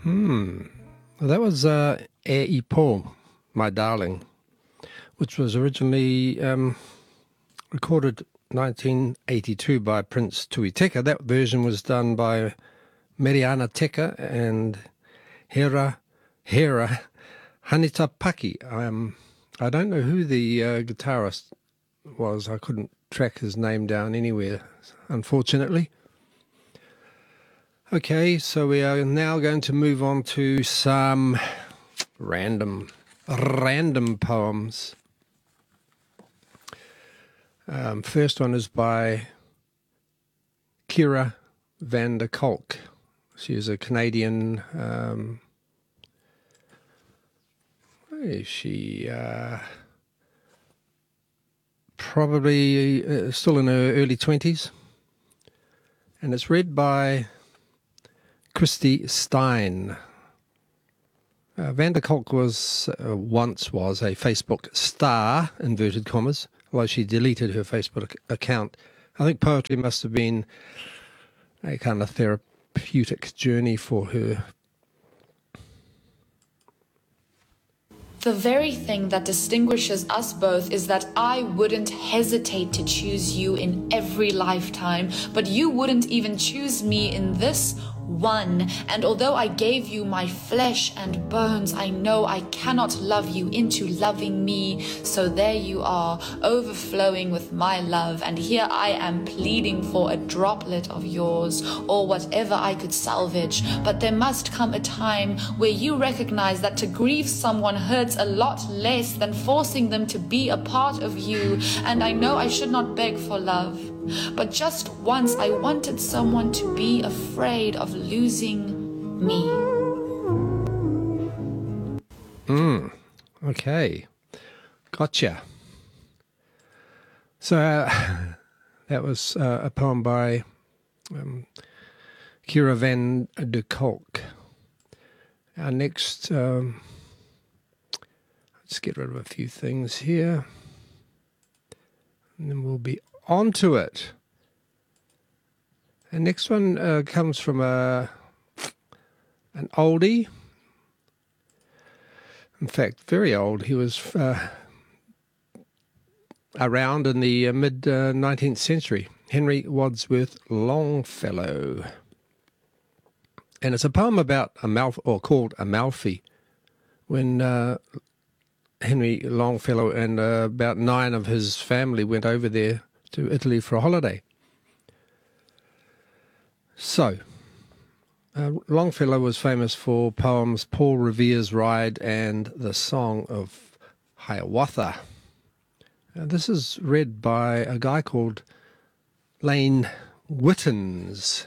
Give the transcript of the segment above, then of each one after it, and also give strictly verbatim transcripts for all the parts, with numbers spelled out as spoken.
Hmm. Well, that was uh, E I Po, My Darling, which was originally um, recorded nineteen eighty-two by Prince Tui Teka. That version was done by Mariana Teka and Hera Hera Hanita Paki. Um, I don't know who the uh, guitarist was. I couldn't track his name down anywhere, unfortunately. Okay, so we are now going to move on to some random, random poems. Um, first one is by Kira van der Kolk. She is a Canadian. Um, where is she? Uh, probably uh, still in her early twenties. And it's read by Christy Stein. Uh, Van der Kolk was uh, once was a Facebook star, inverted commas, although she deleted her Facebook account. I think poetry must have been a kind of therapeutic journey for her. The very thing that distinguishes us both is that I wouldn't hesitate to choose you in every lifetime, but you wouldn't even choose me in this one. And although I gave you my flesh and bones, I know I cannot love you into loving me. So there you are, overflowing with my love, and here I am pleading for a droplet of yours, or whatever I could salvage. But there must come a time where you recognize that to grieve someone hurts a lot less than forcing them to be a part of you. And I know I should not beg for love, but just once I wanted someone to be afraid of losing me. Mm, okay. Gotcha. So uh, that was uh, a poem by um, Kira van der Kolk. Our next, um, let's get rid of a few things here, and then we'll be on to it. The next one uh, comes from a an oldie. In fact, very old. He was uh, around in the uh, mid uh, nineteenth century. Henry Wadsworth Longfellow, and it's a poem about Amalfi, or called Amalfi, when uh, Henry Longfellow and uh, about nine of his family went over there to Italy for a holiday. So, uh, Longfellow was famous for poems Paul Revere's Ride and the Song of Hiawatha. Uh, this is read by a guy called Lane Wittens.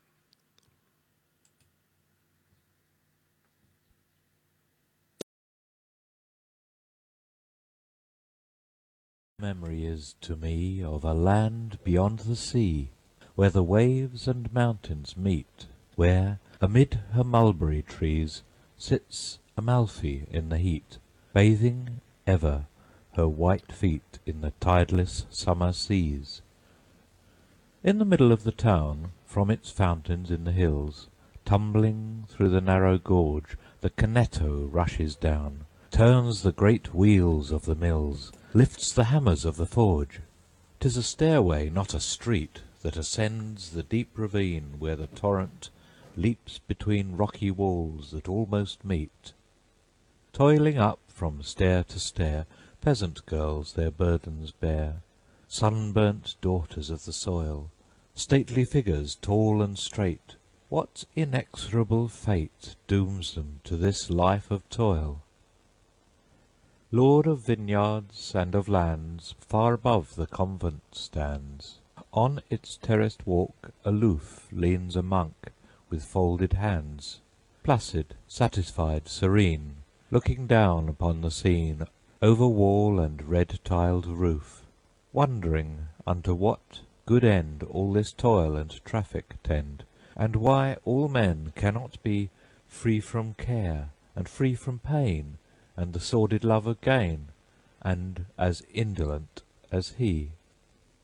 Memory is to me of a land beyond the sea, where the waves and mountains meet, where, amid her mulberry trees, sits Amalfi in the heat, bathing ever her white feet in the tideless summer seas. In the middle of the town, from its fountains in the hills, tumbling through the narrow gorge, the Canneto rushes down, turns the great wheels of the mills, lifts the hammers of the forge. 'Tis a stairway, not a street, that ascends the deep ravine where the torrent leaps between rocky walls that almost meet. Toiling up from stair to stair, peasant girls their burdens bear, sunburnt daughters of the soil, stately figures tall and straight. What inexorable fate dooms them to this life of toil? Lord of vineyards and of lands, far above the convent stands. On its terraced walk aloof leans a monk with folded hands, placid, satisfied, serene, looking down upon the scene over wall and red-tiled roof, wondering unto what good end all this toil and traffic tend, and why all men cannot be free from care and free from pain and the sordid love of gain, and as indolent as he.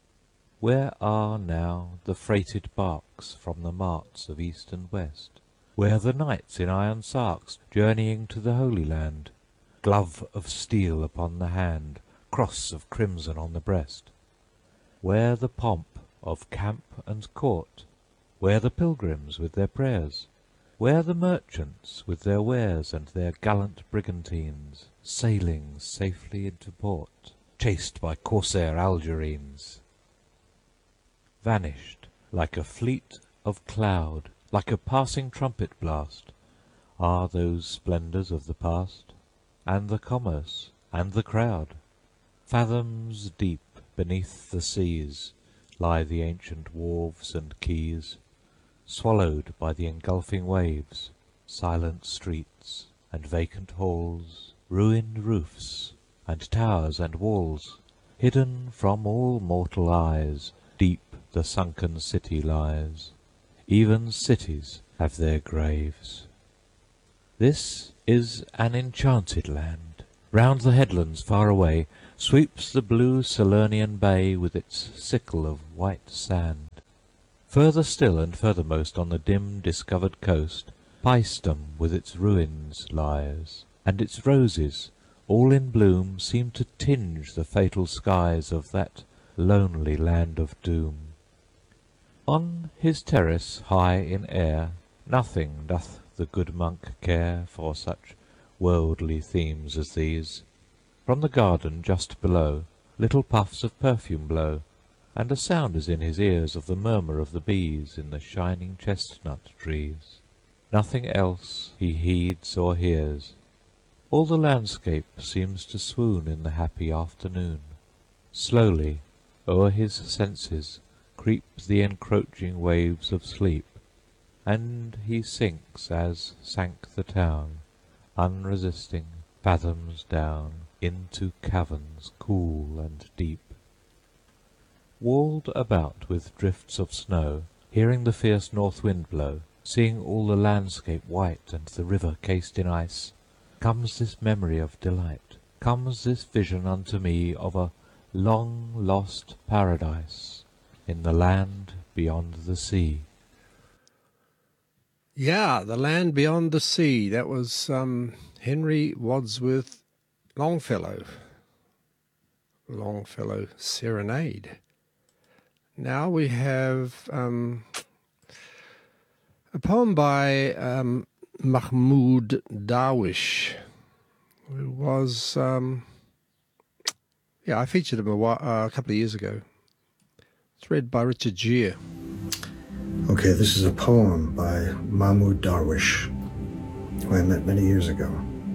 Where are now the freighted barks from the marts of east and west? where the knights in iron sarks, journeying to the Holy Land, glove of steel upon the hand, cross of crimson on the breast, where the pomp of camp and court, where the pilgrims with their prayers, where the merchants with their wares and their gallant brigantines, sailing safely into port, chased by corsair Algerines, vanished like a fleet of cloud, like a passing trumpet blast, are those splendours of the past, and the commerce, and the crowd. Fathoms deep beneath the seas lie the ancient wharves and quays, swallowed by the engulfing waves, silent streets and vacant halls, ruined roofs and towers and walls. Hidden from all mortal eyes, deep the sunken city lies. Even cities have their graves. This is an enchanted land. Round the headlands far away sweeps the blue Salernian bay with its sickle of white sand. Further still and furthermost on the dim discovered coast, Paestum with its ruins lies, and its roses, all in bloom, seem to tinge the fatal skies of that lonely land of doom. On his terrace high in air, nothing doth the good monk care for such worldly themes as these. From the garden just below little puffs of perfume blow, and a sound is in his ears of the murmur of the bees in the shining chestnut trees. Nothing else he heeds or hears. All the landscape seems to swoon in the happy afternoon. Slowly o'er his senses creep the encroaching waves of sleep, and he sinks as sank the town, unresisting, fathoms down, into caverns cool and deep. Walled about with drifts of snow, hearing the fierce north wind blow, seeing all the landscape white and the river cased in ice, comes this memory of delight, comes this vision unto me of a long lost paradise in the land beyond the sea. Yeah, The Land Beyond the Sea. That was um, Henry Wadsworth Longfellow. Longfellow Serenade. Now we have um, a poem by um, Mahmoud Darwish, who was, um, yeah, I featured him a, while, uh, a couple of years ago. It's read by Richard Gere. Okay, this is a poem by Mahmoud Darwish, who I met many years ago.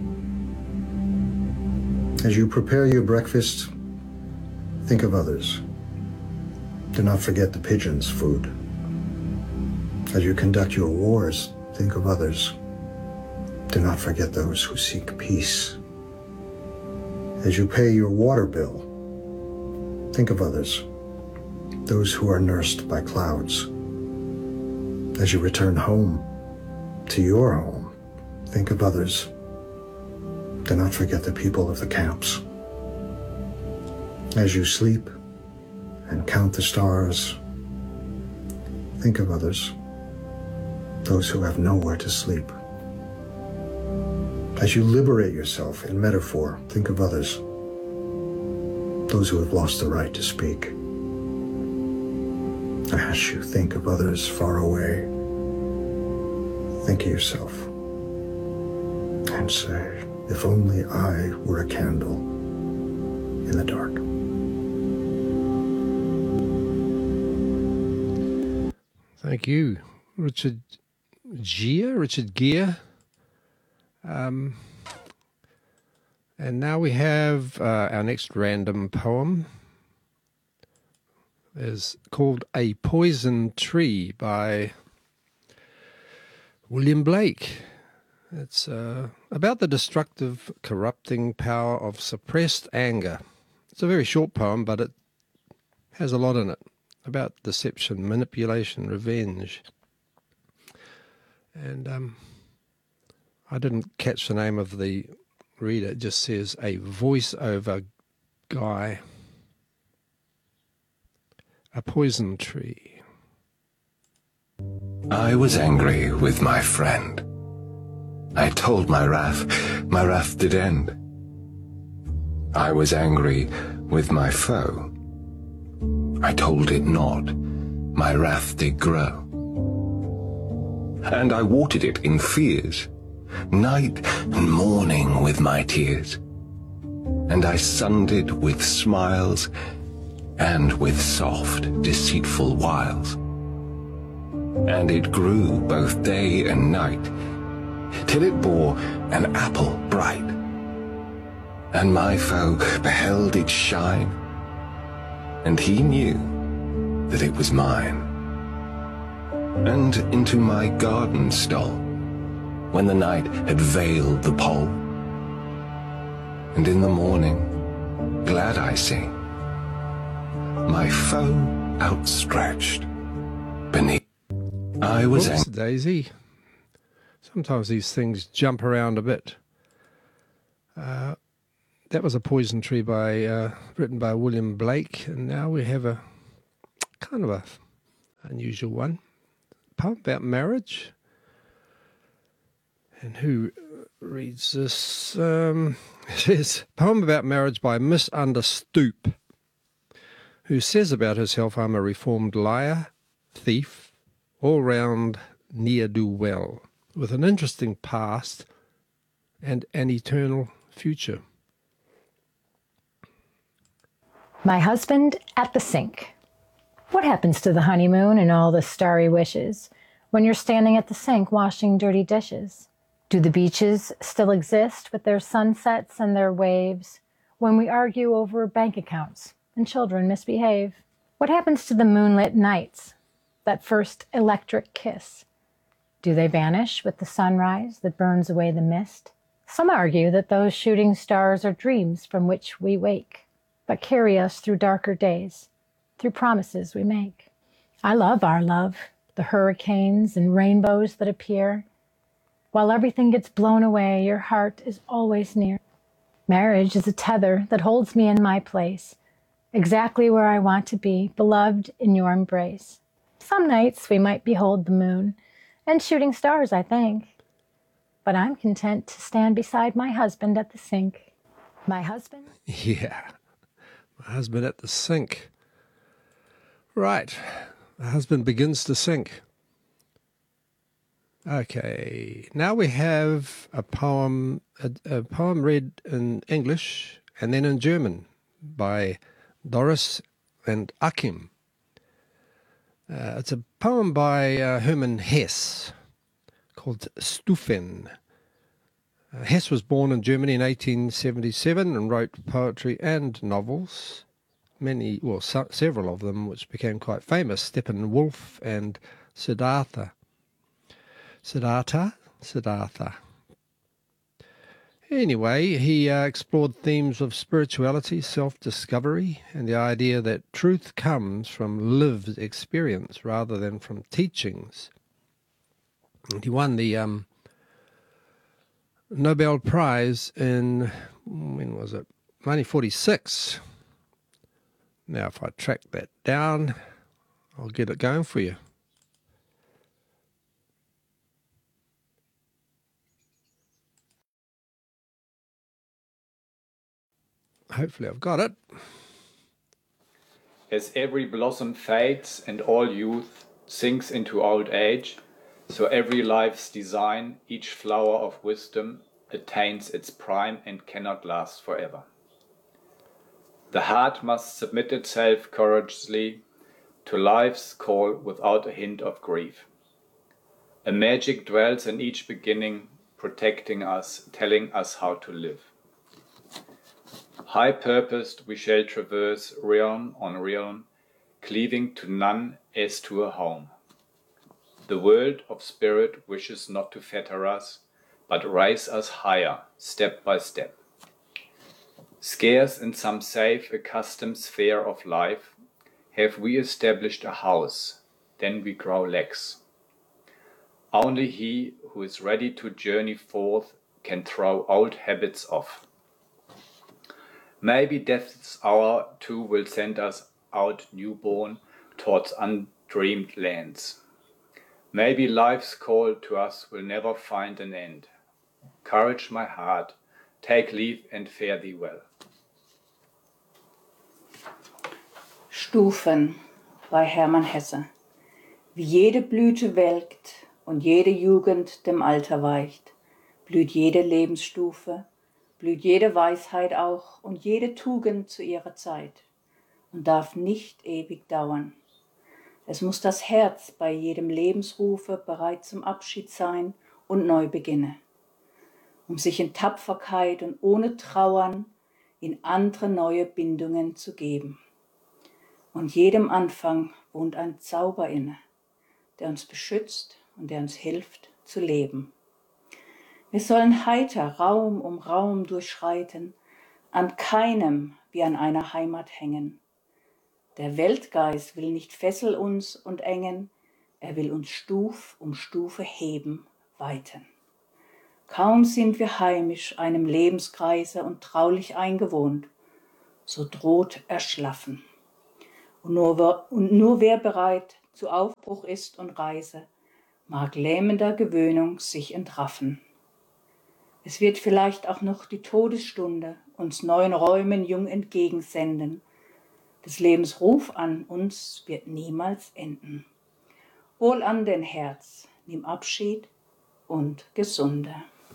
As you prepare your breakfast, think of others. Do not forget the pigeons' food. As you conduct your wars, think of others. Do not forget those who seek peace. As you pay your water bill, think of others, those who are nursed by clouds. As you return home, to your home, think of others. Do not forget the people of the camps. As you sleep and count the stars, think of others, those who have nowhere to sleep. As you liberate yourself in metaphor, think of others, those who have lost the right to speak. As you think of others far away, think of yourself and say, if only I were a candle in the dark. Thank you, Richard Gere, Richard Gere. Um, and now we have uh, our next random poem. Is called A Poison Tree by William Blake. It's uh, about the destructive, corrupting power of suppressed anger. It's a very short poem, but it has a lot in it about deception, manipulation, revenge. And um, I didn't catch the name of the reader. It just says a voiceover guy. A Poison Tree. I was angry with my friend. I told my wrath, my wrath did end. I was angry with my foe. I told it not, my wrath did grow. And I watered it in fears, night and morning with my tears. And I sunned it with smiles and with soft, deceitful wiles. And it grew both day and night, till it bore an apple bright. And my foe beheld it shine, and he knew that it was mine. And into my garden stole, when the night had veiled the pole. And in the morning, glad I see, my foe outstretched beneath. I was Oops, angry. Daisy. Sometimes these things jump around a bit. Uh, that was A Poison Tree by uh, written by William Blake, and now we have a kind of a unusual one. A poem about marriage. And who reads this? Um, it says, poem about marriage by Miss Understoop, who says about herself, I'm a reformed liar, thief, all-round ne'er-do-well, with an interesting past and an eternal future. My husband at the sink. What happens to the honeymoon and all the starry wishes when you're standing at the sink washing dirty dishes? Do the beaches still exist with their sunsets and their waves when we argue over bank accounts and children misbehave? What happens to the moonlit nights, that first electric kiss? Do they vanish with the sunrise that burns away the mist? Some argue that those shooting stars are dreams from which we wake, but carry us through darker days, through promises we make. I love our love, the hurricanes and rainbows that appear. While everything gets blown away, your heart is always near. Marriage is a tether that holds me in my place, exactly where I want to be, beloved in your embrace. Some nights we might behold the moon and shooting stars, I think. But I'm content to stand beside my husband at the sink. My husband? Yeah, my husband at the sink. Right, the husband begins to sink. Okay, now we have a poem, a, a poem read in English and then in German by Doris and Achim. Uh, it's a poem by uh, Hermann Hesse called Stufen. Uh, Hesse was born in Germany in eighteen seventy-seven and wrote poetry and novels, many, well, so, several of them which became quite famous, Steppenwolf and Siddhartha. Siddhartha? Siddhartha. Anyway, he uh, explored themes of spirituality, self-discovery, and the idea that truth comes from lived experience rather than from teachings. And he won the um, Nobel Prize in, when was it, nineteen forty-six. Now, if I track that down, I'll get it going for you. Hopefully I've got it. As every blossom fades and all youth sinks into old age, so every life's design, each flower of wisdom, attains its prime and cannot last forever. The heart must submit itself courageously to life's call without a hint of grief. A magic dwells in each beginning, protecting us, telling us how to live. High-purposed we shall traverse realm on realm, cleaving to none as to a home. The world of spirit wishes not to fetter us, but raise us higher, step by step. Scarce in some safe, accustomed sphere of life, have we established a house, then we grow lax. Only he who is ready to journey forth can throw old habits off. Maybe death's hour too will send us out newborn towards undreamed lands. Maybe life's call to us will never find an end. Courage, my heart, take leave and fare thee well. Stufen bei Hermann Hesse. Wie jede Blüte welkt und jede Jugend dem Alter weicht, blüht jede Lebensstufe, blüht jede Weisheit auch und jede Tugend zu ihrer Zeit und darf nicht ewig dauern. Es muss das Herz bei jedem Lebensrufe bereit zum Abschied sein und neu beginne, um sich in Tapferkeit und ohne Trauern in andere neue Bindungen zu geben. Und jedem Anfang wohnt ein Zauber inne, der uns beschützt und der uns hilft zu leben. Wir sollen heiter Raum um Raum durchschreiten, an keinem wie an einer Heimat hängen. Der Weltgeist will nicht fessel uns und engen, er will uns Stuf um Stufe heben, weiten. Kaum sind wir heimisch einem Lebenskreise und traulich eingewohnt, so droht Erschlaffen. Und nur, und nur wer bereit zu Aufbruch ist und Reise, mag lähmender Gewöhnung sich entraffen. Es wird vielleicht auch noch die Todesstunde uns neuen Räumen jung entgegensenden. Des Lebens Ruf an uns wird niemals enden. Wohl an den Herz, nimm Abschied und Gesunde.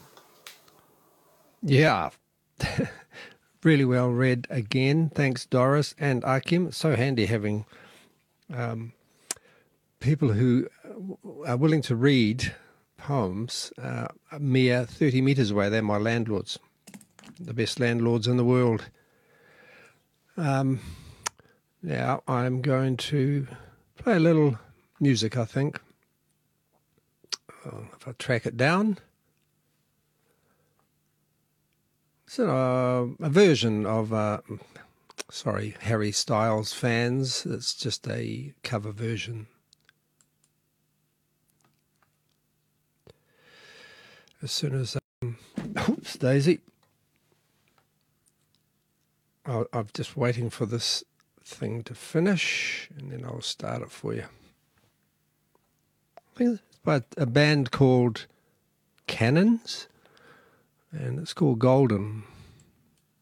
Yeah, really well read again. Thanks, Doris and Akim. It's so handy having um, people who are willing to read poems uh, a mere thirty metres away. They're my landlords, the best landlords in the world. Um, now I'm going to play a little music, I think. Oh, if I track it down. It's a, a version of, uh, sorry, Harry Styles fans. It's just a cover version. As soon as, um, oops, Daisy. I'll, I'm just waiting for this thing to finish, and then I'll start it for you. I think it's by a band called Cannons, and it's called Golden.